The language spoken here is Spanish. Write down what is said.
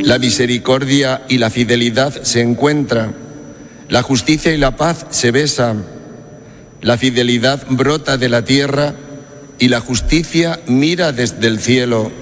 La misericordia y la fidelidad se encuentran. La justicia y la paz se besan. La fidelidad brota de la tierra y la justicia mira desde el cielo.